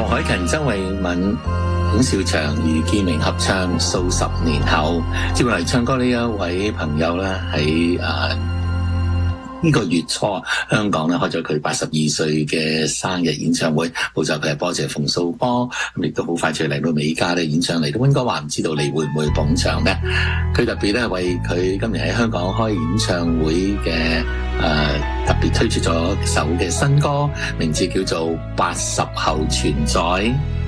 凱芹、周慧敏、阮兆祥、余建明合唱《數十年後》。接落嚟唱歌呢一位朋友咧，喺呢個月初香港咧開咗佢82歲嘅生日演唱會，冇錯，佢係波姐馮素波，咁亦都好快就嚟到美加咧演唱嚟到溫哥華，唔知道你會唔會捧場呢？佢特別咧為佢今年喺香港開演唱會嘅特別推出咗首嘅新歌，名字叫做《80後存在》。